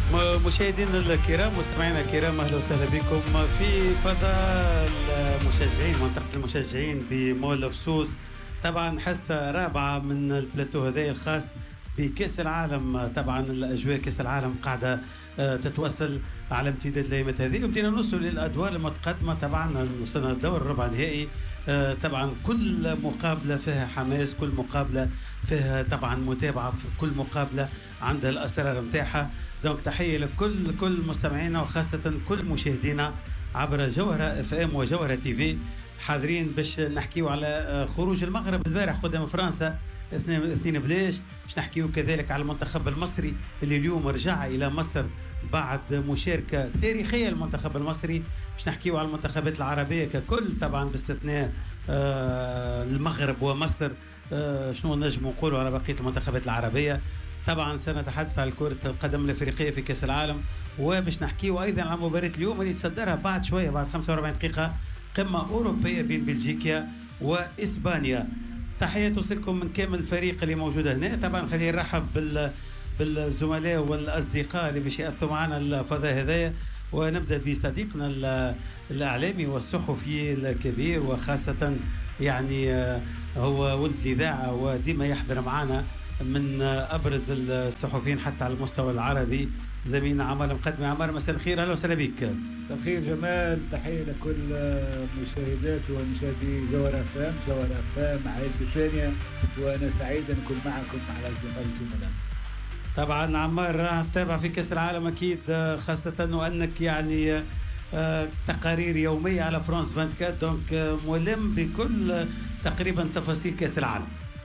مشاهدينا الكرام مستمعينا الكرام، اهلا وسهلا بكم في فضاء المشجعين، منطقه المشجعين بمول اوف سوس. طبعا حصه رابعه من البلاتو هذا الخاص بكاس العالم. طبعا الاجواء كاس العالم قاعده تتواصل على امتداد الايامات هذه، وبدينا نوصل للادوار المتقدمه. طبعا وصلنا للدور الربع النهائي. طبعا كل مقابله فيها حماس، كل مقابله فيها طبعا متابعه، في كل مقابله عندها الاسرار نتاعها. دونك تحيه لكل مستمعينا، وخاصه كل مشاهدينا عبر جوهره اف ام وجوهره تي في. حاضرين باش نحكيو على خروج المغرب البارح قدام فرنسا 2 بلاش. باش نحكيو كذلك على المنتخب المصري اللي اليوم رجع الى مصر بعد مشاركه تاريخيه للمنتخب المصري. باش نحكيو على المنتخبات العربيه ككل، طبعا باستثناء المغرب ومصر. شنو نجم نقولوا على بقيه المنتخبات العربيه؟ طبعا سنتحدث عن كرة القدم الافريقيه في كاس العالم، وباش نحكيو ايضا على مباراه اليوم اللي صدرها بعد شويه، بعد 45 دقيقه، قمه اوروبيه بين بلجيكا واسبانيا. تحيه توصلكم من كامل الفريق اللي موجود هنا. طبعا خلينا نرحب بالزملاء والاصدقاء اللي باش ياثروا معنا الفضاء هذايا، ونبدا بصديقنا الاعلامي والصحفي الكبير، وخاصه يعني هو ولد الاذاعه وديما يحضر معنا من ابرز الصحفيين حتى على المستوى العربي، زميلنا عمار المقدمي. عمار مساء الخير، اهلا وسهلا بك. مساء الخير جمال، تحيه لكل مشاهدات ومشاهدي جوهر افام، جوهر افام عائلتي الثانيه، وانا سعيد ان اكون معكم على الزملاء. طبعا عمار تابع في كاس العالم اكيد، خاصه وانك يعني تقارير يوميه على فرانس 24، دونك ملم بكل تقريبا تفاصيل كاس العالم.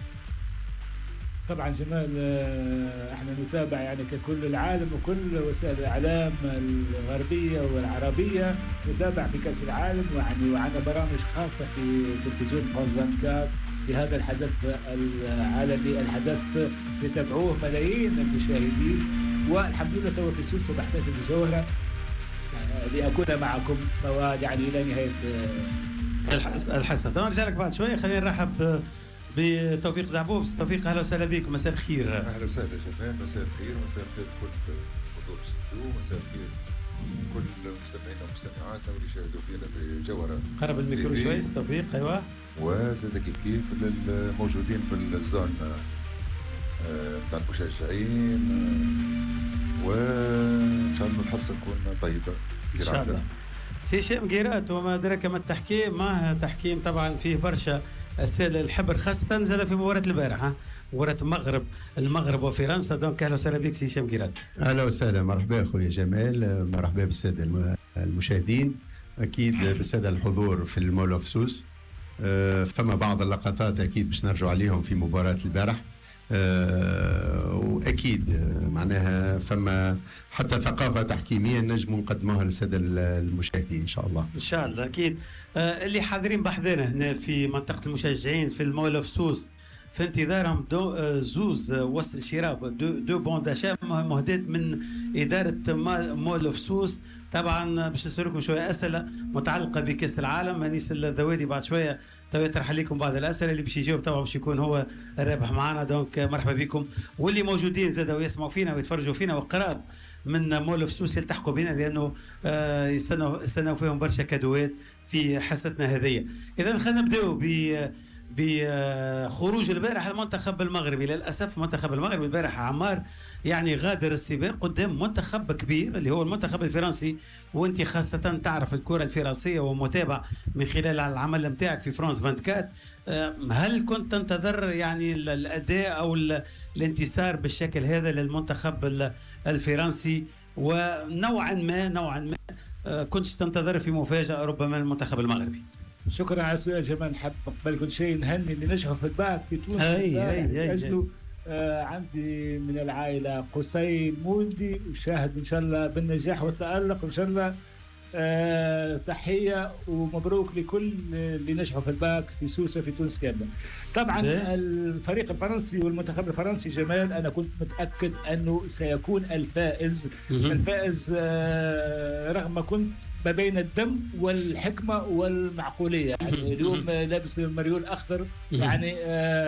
طبعا جمال، احنا نتابع يعني ككل العالم وكل وسائل الاعلام الغربيه والعربيه، نتابع في كاس العالم يعني، وعندنا برامج خاصه في تلفزيون فرانس 24 بهذا الحدث العالمي، الحدث يتابعوه ملايين المشاهدين. والحمد لله تو في سوسه بحثت الجوهره لاكون معكم يعني الى نهايه الحصه. طبعا نرجع لك بعد شويه، خلينا نرحب بتوفيق زعبوب. توفيق اهلا وسهلا بك، مساء الخير. اهلا وسهلا جمال، مساء الخير، مساء الخير كل حضور الاستوديو، مساء الخير كل مستمعينا ومستمعاتنا واللي يشاهدوا فينا في جوهره. قرب الميكرو شويس توفيق. ايوه، وزاد كيف الموجودين في الزون بتاع المشجعين، وان شاء الله الحصه تكون طيبه ان شاء الله. سي هشام قيرات، وما أدراك ما التحكيم، ما تحكيم طبعا فيه برشا أسئلة الحبر، خاصة زاد في مباراة البارحة، مباراة المغرب وفرنسا. دونك أهلا وسهلا بك سي هشام قيرات. أهلا وسهلا، مرحبا أخوي جمال، مرحبا بالسادة المشاهدين، أكيد بالسادة الحضور في المول اوف سوس. فما بعض اللقطات أكيد باش نرجع عليهم في مباراة البارح، واكيد معناها فما حتى ثقافه تحكيميه نجم نقدموها للساده المشاهدين ان شاء الله. ان شاء الله اكيد. اللي حاضرين بحذنا هنا في منطقه المشجعين في المول اوف سوس في انتظارهم زوز وصل شراء دو بون داشا مهدات من اداره مول اوف سوس. طبعا باش نسالكم شويه اسئله متعلقه بكاس العالم. انيس الذوادي بعد شويه يطرح لكم بعض الاسئله اللي باش يجاوب، طبعا باش يكون هو الرابح معنا. دونك مرحبا بكم، واللي موجودين زادوا ويسمعوا فينا ويتفرجوا فينا وقراب من مول اوف سوس يلتحقوا بنا، لانه يستنوا فيهم برشا كادوات في حصتنا هذه. اذا خلينا نبداو بخروج البارح المنتخب المغربي. للاسف المنتخب المغربي البارح عمار يعني غادر السباق قدام منتخب كبير اللي هو المنتخب الفرنسي، وانت خاصه تعرف الكره الفرنسيه ومتابع من خلال العمل نتاعك في فرانس 24. هل كنت تنتظر يعني الاداء او الانتصار بالشكل هذا للمنتخب الفرنسي؟ ونوعا ما كنت تنتظر في مفاجاه ربما المنتخب المغربي؟ شكرا على السؤال جمال. نحب قبل كل شيء نهني اللي نجحوا في البعث في تونس. أجلوا عندي من العائلة قصي مولدي، وشاهد إن شاء الله بالنجاح والتألق إن شاء الله. تحية ومبروك لكل اللي نجحوا في الباك في سوسة في تونس كاملة. طبعا الفريق الفرنسي والمنتخب الفرنسي جمال، أنا كنت متأكد أنه سيكون الفائز. رغم كنت ما بين الدم والحكمة والمعقولية. يعني اليوم لابس مريول أخضر، يعني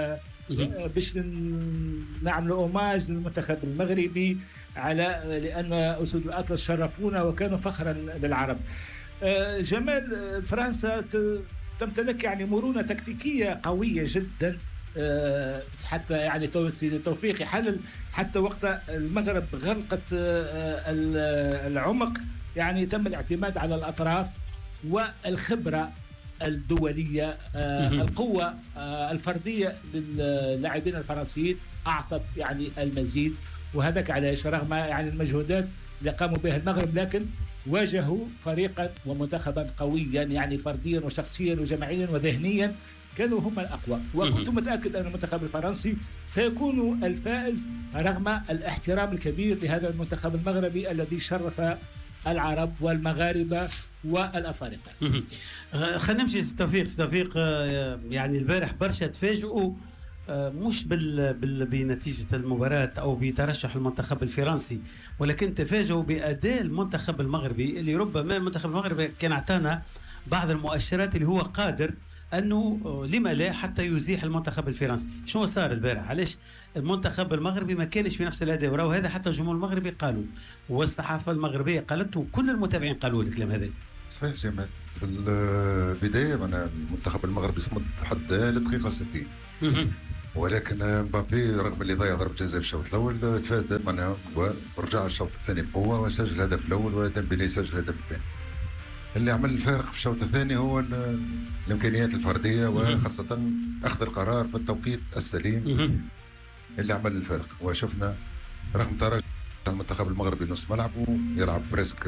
باش نعملوا اوماج للمنتخب المغربي لان اسود الاطلس شرفونا وكانوا فخرا للعرب. جمال، فرنسا تمتلك يعني مرونه تكتيكيه قويه جدا، حتى يعني توفيق يحلل حتى وقت المغرب غلقت العمق، يعني تم الاعتماد على الاطراف والخبره الدوليه. القوه الفرديه للاعبين الفرنسيين اعطت يعني المزيد، وهذاك علاش رغم يعني المجهودات اللي قاموا بها المغرب، لكن واجهوا فريقا ومنتخبا قويا يعني فرديا وشخصيا وجماعيا وذهنيا، كانوا هم الأقوى. وكنت متأكد أن المنتخب الفرنسي سيكون الفائز رغم الاحترام الكبير لهذا المنتخب المغربي الذي شرف العرب والمغاربة والأفارقة. خلينا نمشي توفيق. يعني البارح برشا تفاجئوا، مش بنتيجة المباراة أو بترشح المنتخب الفرنسي، ولكن تفاجئوا بأداء المنتخب المغربي، اللي ربما المنتخب المغربي كان اعطانا بعض المؤشرات اللي هو قادر أنه لما لا حتى يزيح المنتخب الفرنسي. شو صار البارح؟ علاش المنتخب المغربي ما كانش بنفس الأداء؟ وراو هذا حتى الجمهور المغربي قالوا، والصحافة المغربية قالت، وكل المتابعين قالوا الكلام هذا. صحيح جمال، في البداية المنتخب المغربي صمد حتى لدقيقة 60 ولكن مبابي رغم اللي ضيع ضربة جزاء في الشوط الأول تفادى منها ورجع الشوط الثاني بقوة وسجل الهدف الأول، وديمبلي سجل الهدف الثاني. اللي عمل الفارق في الشوط الثاني هو الإمكانيات الفردية، وخاصة أخذ القرار في التوقيت السليم اللي عمل الفارق. وشفنا رغم تراجع المنتخب المغربي نص ملعبه يلعب بريسك،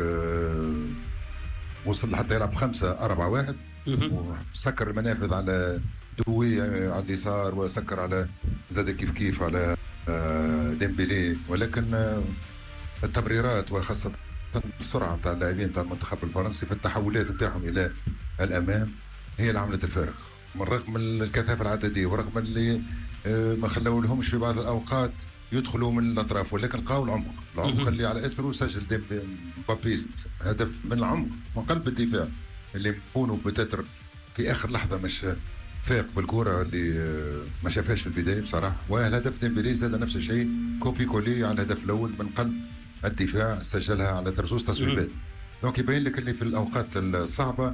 وصل حتى يلعب 5-4-1 وسكر المنافذ على دوي على اليسار، وسكر على زاد كيف على ديمبلي. ولكن التمريرات وخاصة السرعة نتاع اللاعبين نتاع المنتخب الفرنسي في التحولات نتاعهم إلى الأمام هي اللي عملت الفارق، من رغم الكثافة العددية ورغم اللي ما خلوا لهمش في بعض الأوقات يدخلوا من الأطراف، ولكن لقاو العمق اللي على أثره سجل مبابي هدف من العمق من قلب الدفاع، اللي يكونوا بتتر في آخر لحظة مش فاق بالكرة اللي ما شافهاش في البداية بصراحة. والهدف ديمبلي زاد نفس الشيء، كوبي كولي على الهدف الأول من قلب الدفاع، سجلها على ثرزوز تصويبات. دونك يبين لك اللي في الأوقات الصعبة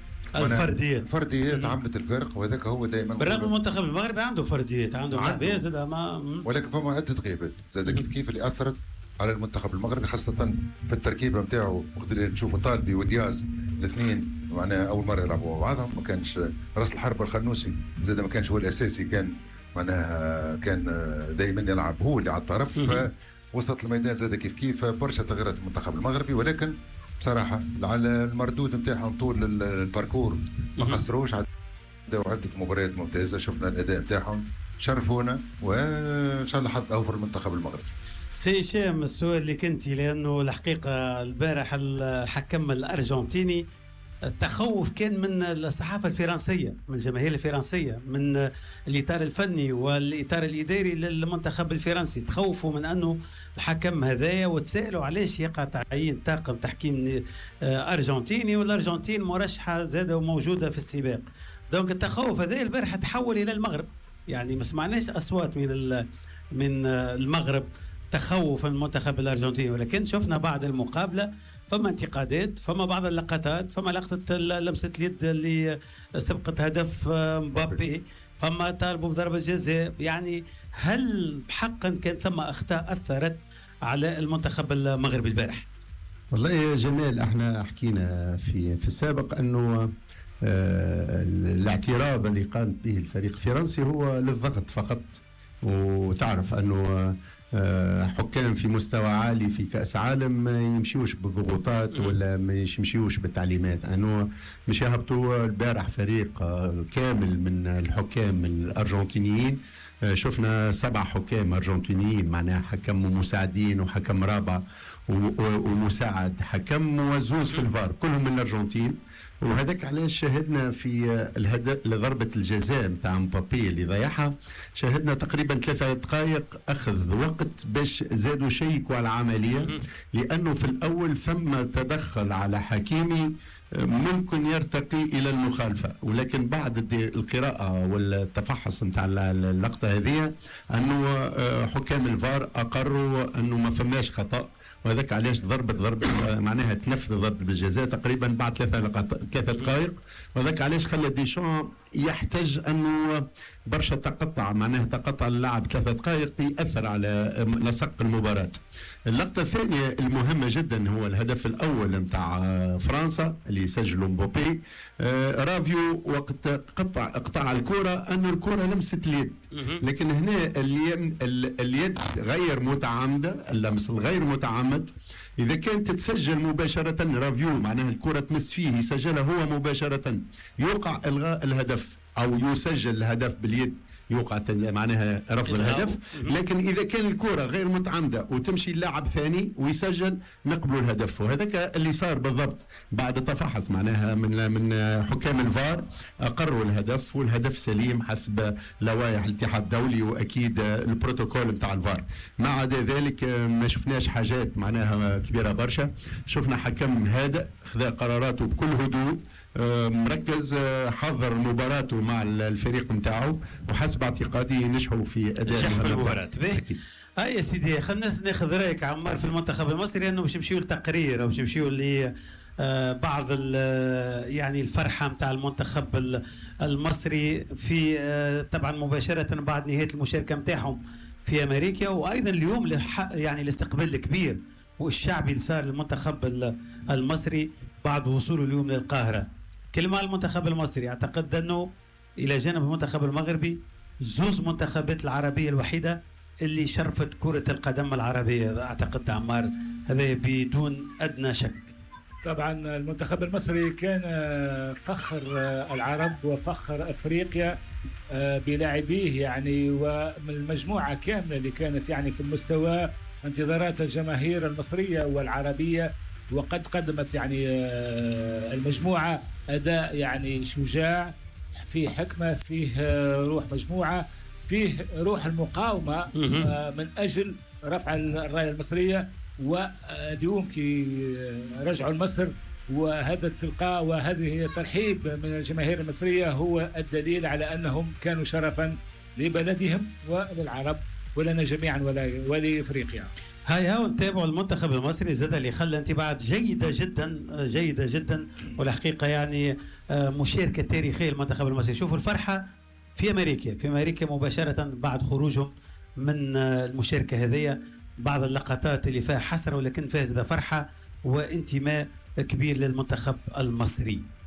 الفرديات عملت الفرق، وهذاك هو دائما. بالرغم المنتخب المغربي عنده فرديات، عنده لاعبين زاد ولكن فما عدة غيابات زاد كيف اللي أثرت على المنتخب المغربي، خاصة في التركيبة نتاعو. وقدر نشوفوا طالبي ودياز الاثنين معناها أول مرة يلعبوا بعضهم، ما كانش راس الحربة الخنوسي زاد ما كانش هو الأساسي، كان معناها كان دائما يلعب هو اللي على الطرف. فوسط الميدان زاد كيف برشا تغييرات المنتخب المغربي، ولكن بصراحة على المردود نتاعهم طول الباركور ما قصروش، عدوا عدة مباريات ممتازة، شفنا الأداء نتاعهم شرفونا، وإن شاء الله حظ أوفر المنتخب المغربي. سي هشام، السؤال اللي كنتي، لأنه الحقيقة البارح الحكم الأرجنتيني التخوف كان من الصحافة الفرنسية، من الجماهير الفرنسية، من الإطار الفني والإطار الإداري للمنتخب الفرنسي. تخوفوا من أنه الحكم هذايا، وتسألوا علاش يقع تعيين طاقم تحكيم أرجنتيني، والأرجنتين مرشحة زادة وموجودة في السباق. دونك التخوف هذا البارحة تحول إلى المغرب، يعني ما سمعناش أصوات من المغرب تخوف المنتخب الأرجنتيني، ولكن شفنا بعد المقابلة فما انتقادات، فما بعض اللقطات، فما لقطة لمسة اليد اللي سبقت هدف مبابي، فما طالبوا بضربة جزاء. يعني هل بحقا كان ثم أخطاء أثرت على المنتخب المغربي البارح؟ والله يا جمال، احنا حكينا في السابق أنه الاعتراض اللي قام به الفريق الفرنسي هو للضغط فقط، وتعرف أنه حكام في مستوى عالي في كأس عالم ما يمشيوش بالضغوطات ولا ما يمشيوش بالتعليمات، أنه مش يهبطوا. البارح فريق كامل من الحكام الأرجنتينيين، شفنا 7 حكام أرجنتينيين، معناها حكم مساعدين وحكم رابع ومساعد حكم وزوز في الفار، كلهم من الأرجنتين. وهذاك علاش شاهدنا في ضربة الجزاء نتاع مبابي اللي ضيعها، شاهدنا تقريبا 3 دقائق أخذ وقت وقت باش زادوا شيكوا على العملية، لأنه في الأول ثم تدخل على حكيمي ممكن يرتقي إلى المخالفة، ولكن بعد القراءة والتفحص نتاع اللقطة هذه أنه حكام الفار أقروا أنه ما فماش خطأ، وهذاك علاش ضرب معناها تنفذ ضربة الجزاء تقريبا بعد 3 دقائق، وهذاك علاش خلى ديشان يحتاج أنه برشا تقطع اللاعب 3 دقائق يأثر على نسق المباراة. اللقطة الثانية المهمة جدا هو الهدف الأول نتاع فرنسا اللي سجله مبابي. رافيو وقت قطع الكرة أن الكرة لمست اليد، لكن هنا اليد غير متعمدة، اللمس الغير متعمد إذا كانت تتسجل مباشرة رافيو معناها الكرة تمس فيه يسجلها هو مباشرة يوقع إلغاء الهدف أو يسجل الهدف باليد، يوقع معناها رفض الهدف. لكن إذا كان الكرة غير متعمدة وتمشي اللاعب ثاني ويسجل نقبل الهدف، وهذاك اللي صار بالضبط بعد تفحص معناها من حكام الفار أقروا الهدف، والهدف سليم حسب لوائح الاتحاد الدولي وأكيد البروتوكول نتاع الفار. ما عدا ذلك ما شفناش حاجات معناها كبيرة برشا، شفنا حكم هادئ خذا قراراته بكل هدوء، مركز، حضر مباراته مع الفريق نتاعو، وحسب اعتقادي ينجحوا في اداء المباراة. يا سيدي خلينا ناخذ رايك عمار في المنتخب المصري، لانه باش نمشيو للتقرير او باش نمشيو ل بعض يعني الفرحه نتاع المنتخب المصري في طبعا مباشره بعد نهايه المشاركه نتاعهم في امريكا، وايضا اليوم يعني الاستقبال الكبير والشعبي اللي صار للمنتخب المصري بعد وصوله اليوم للقاهره. كلمه على المنتخب المصري، اعتقد انه الى جانب المنتخب المغربي زوز منتخبات العربيه الوحيده اللي شرفت كره القدم العربيه، اعتقد عمار هذا بدون ادنى شك. طبعا المنتخب المصري كان فخر العرب وفخر افريقيا بلاعبيه يعني، ومن المجموعه كامله اللي كانت يعني في المستوى انتظارات الجماهير المصريه والعربيه، وقد قدمت يعني المجموعه اداء يعني شجاع، فيه حكمه، فيه روح مجموعه، فيه روح المقاومه من اجل رفع الرايه المصريه. واليوم كي رجعوا لمصر وهذا التلقاء وهذه الترحيب من الجماهير المصريه هو الدليل على انهم كانوا شرفا لبلدهم وللعرب ولنا جميعا ولافريقيا. هاي نتابعوا المنتخب المصري زاد اللي خلى انطباعات جيده جدا والحقيقه يعني مشاركه تاريخيه المنتخب المصري. شوفوا الفرحه في امريكا مباشره بعد خروجهم من المشاركه هذه، بعض اللقطات اللي فيها حسره ولكن فيها فرحه وانتماء كبير للمنتخب المصري.